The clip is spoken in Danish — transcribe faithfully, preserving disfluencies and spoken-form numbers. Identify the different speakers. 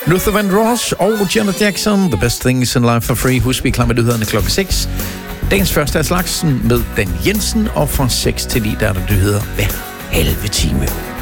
Speaker 1: Luther Vandross og Janet Jackson, The Best Things in Life for Free. Husk, vi klar med nyhederne klokken seks. Dagens første af slagsen med Dan Jensen, og fra seks til ni, der er der nyheder hver halve time.